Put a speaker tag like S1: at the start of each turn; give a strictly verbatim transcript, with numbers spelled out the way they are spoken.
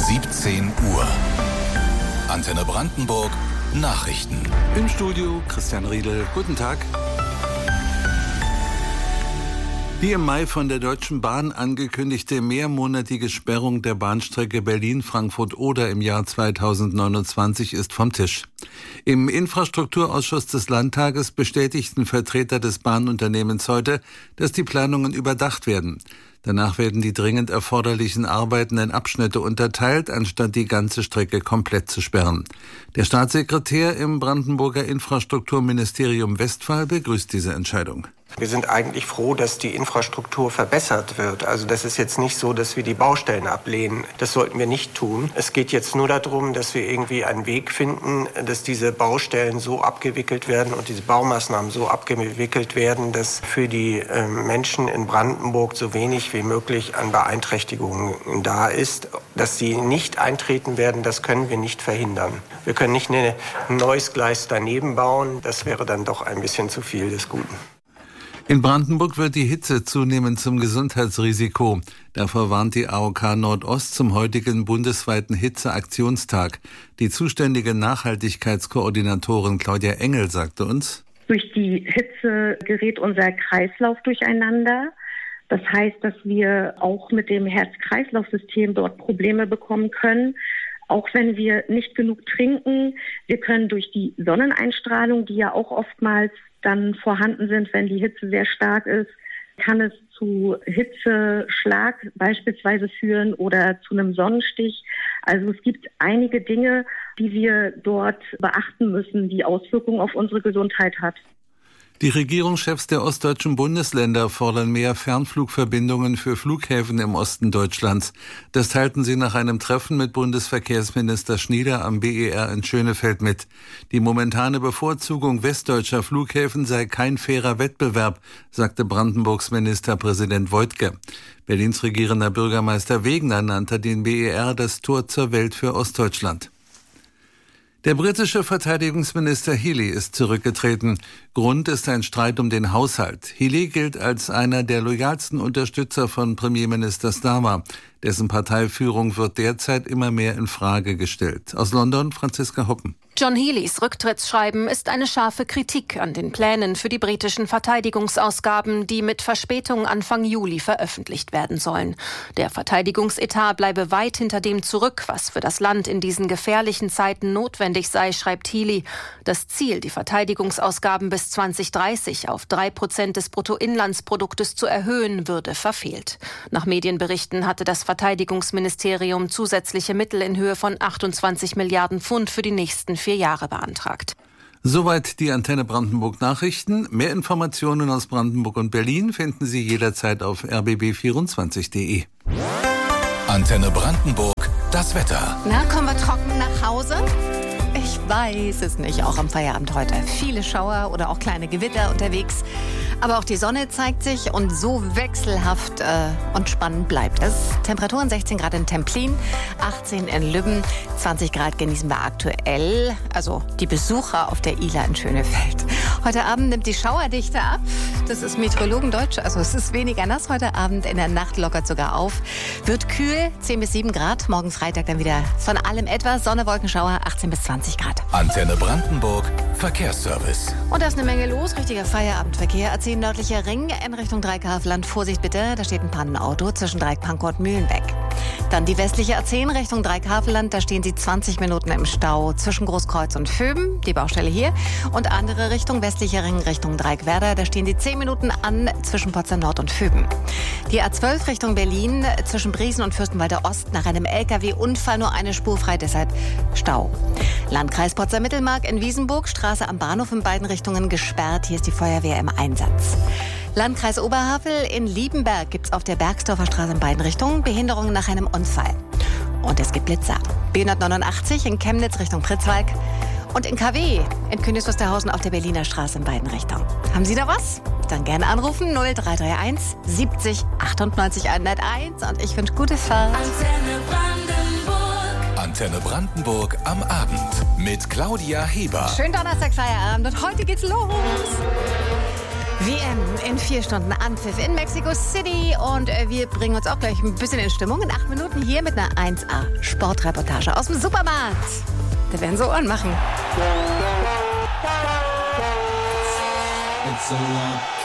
S1: siebzehn Uhr. Antenne Brandenburg Nachrichten.
S2: Im Studio Christian Riedel. Guten Tag. Die im Mai von der Deutschen Bahn angekündigte mehrmonatige Sperrung der Bahnstrecke Berlin-Frankfurt-Oder im Jahr zweitausendneunundzwanzig ist vom Tisch. Im Infrastrukturausschuss des Landtages bestätigten Vertreter des Bahnunternehmens heute, dass die Planungen überdacht werden. Danach werden die dringend erforderlichen Arbeiten in Abschnitte unterteilt, anstatt die ganze Strecke komplett zu sperren. Der Staatssekretär im Brandenburger Infrastrukturministerium Westphal begrüßt diese Entscheidung.
S3: Wir sind eigentlich froh, dass die Infrastruktur verbessert wird. Also das ist jetzt nicht so, dass wir die Baustellen ablehnen. Das sollten wir nicht tun. Es geht jetzt nur darum, dass wir irgendwie einen Weg finden, dass diese Baustellen so abgewickelt werden und diese Baumaßnahmen so abgewickelt werden, dass für die äh, Menschen in Brandenburg so wenig wie möglich an Beeinträchtigungen da ist. Dass sie nicht eintreten werden, das können wir nicht verhindern. Wir können nicht eine, ein neues Gleis daneben bauen. Das wäre dann doch ein bisschen zu viel des Guten.
S2: In Brandenburg wird die Hitze zunehmend zum Gesundheitsrisiko. Davor warnt die A O K Nordost zum heutigen bundesweiten Hitzeaktionstag. Die zuständige Nachhaltigkeitskoordinatorin Claudia Engel sagte uns:
S4: Durch die Hitze gerät unser Kreislauf durcheinander. Das heißt, dass wir auch mit dem Herz-Kreislauf-System dort Probleme bekommen können. Auch wenn wir nicht genug trinken. Wir können durch die Sonneneinstrahlung, die ja auch oftmals dann vorhanden sind, wenn die Hitze sehr stark ist, kann es zu Hitzeschlag beispielsweise führen oder zu einem Sonnenstich. Also es gibt einige Dinge, die wir dort beachten müssen, die Auswirkungen auf unsere Gesundheit hat.
S2: Die Regierungschefs der ostdeutschen Bundesländer fordern mehr Fernflugverbindungen für Flughäfen im Osten Deutschlands. Das teilten sie nach einem Treffen mit Bundesverkehrsminister Schnieder am B E R in Schönefeld mit. Die momentane Bevorzugung westdeutscher Flughäfen sei kein fairer Wettbewerb, sagte Brandenburgs Ministerpräsident Woidke. Berlins regierender Bürgermeister Wegener nannte den B E R das Tor zur Welt für Ostdeutschland. Der britische Verteidigungsminister Healey ist zurückgetreten. Grund ist ein Streit um den Haushalt. Healey gilt als einer der loyalsten Unterstützer von Premierminister Starmer. Dessen Parteiführung wird derzeit immer mehr in Frage gestellt. Aus London, Franziska Hoppen.
S5: John Healeys Rücktrittsschreiben ist eine scharfe Kritik an den Plänen für die britischen Verteidigungsausgaben, die mit Verspätung Anfang Juli veröffentlicht werden sollen. Der Verteidigungsetat bleibe weit hinter dem zurück, was für das Land in diesen gefährlichen Zeiten notwendig sei, schreibt Healey. Das Ziel, die Verteidigungsausgaben bis zwanzig dreißig auf drei Prozent des Bruttoinlandsproduktes zu erhöhen, würde verfehlt. Nach Medienberichten hatte das Verteidigungsministerium zusätzliche Mittel in Höhe von achtundzwanzig Milliarden Pfund für die nächsten vier Jahre beantragt.
S2: Soweit die Antenne Brandenburg Nachrichten. Mehr Informationen aus Brandenburg und Berlin finden Sie jederzeit auf r b b vierundzwanzig punkt d e.
S1: Antenne Brandenburg, das Wetter.
S6: Na, kommen wir trocken nach Hause? Ich weiß es nicht, auch am Feierabend heute. Viele Schauer oder auch kleine Gewitter unterwegs. Aber auch die Sonne zeigt sich und so wechselhaft äh, und spannend bleibt es. Temperaturen sechzehn Grad in Templin, achtzehn in Lübben, zwanzig Grad genießen wir aktuell. Also die Besucher auf der Ihler in Schönefeld. Heute Abend nimmt die Schauerdichte ab. Das ist Meteorologendeutsch. Also es ist weniger nass heute Abend. In der Nacht lockert sogar auf. Wird kühl, zehn bis sieben Grad. Morgen Freitag dann wieder von allem etwas. Sonne, Wolkenschauer, achtzehn bis zwanzig Grad.
S1: Antenne Brandenburg, Verkehrsservice.
S6: Und da ist eine Menge los. Richtiger Feierabendverkehr. A zehn nördlicher Ring in Richtung Dreieckhavelland. Vorsicht bitte, da steht ein Pannenauto zwischen Dreieck-Pankow und Mühlenbeck. Dann die westliche A zehn Richtung Dreieckhavelland. Da stehen Sie zwanzig Minuten im Stau zwischen Großkreuz und Vöben. Die Baustelle hier. Und andere Richtung westlicher Ring Richtung Dreieckwerder. Da stehen Sie zehn Minuten an zwischen Potsdam Nord und Vöben. Die A zwölf Richtung Berlin zwischen Briesen und Fürstenwalder Ost nach einem L K W-Unfall nur eine Spur frei, deshalb Stau. Landkreis Potsdam-Mittelmark in Wiesenburg, Straße am Bahnhof in beiden Richtungen gesperrt. Hier ist die Feuerwehr im Einsatz. Landkreis Oberhavel in Liebenberg gibt es auf der Bergsdorfer Straße in beiden Richtungen Behinderungen nach einem Unfall. Und es gibt Blitzer. B hundertneunundachtzig in Chemnitz Richtung Pritzwalk. Und in K W in Königs Wusterhausen auf der Berliner Straße in beiden Richtungen. Haben Sie da was? Dann gerne anrufen null drei drei eins siebzig achtundneunzig hunderteins und ich wünsche gute Fahrt.
S1: Antenne Brandenburg. Antenne Brandenburg am Abend mit Claudia Heber.
S6: Schönen Donnerstag Feierabend und heute geht's los. W M in vier Stunden Anpfiff in Mexico City und wir bringen uns auch gleich ein bisschen in Stimmung in acht Minuten hier mit einer eins A Sportreportage aus dem Supermarkt. Da werden so Ohren machen.
S7: It's a